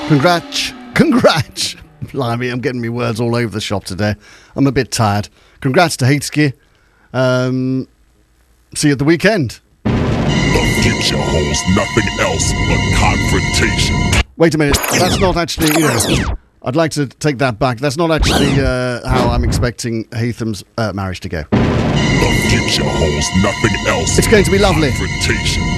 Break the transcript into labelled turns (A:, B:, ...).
A: Congrats. Blimey, I'm getting my words all over the shop today. I'm a bit tired. Congrats to Heatski. See you at the weekend.
B: The future holds nothing else but confrontation.
A: Wait a minute. That's not actually, I'd like to take that back. That's not actually how I'm expecting Heatham's marriage to go.
B: The future holds nothing else.
A: It's going to be lovely.
B: Confrontation.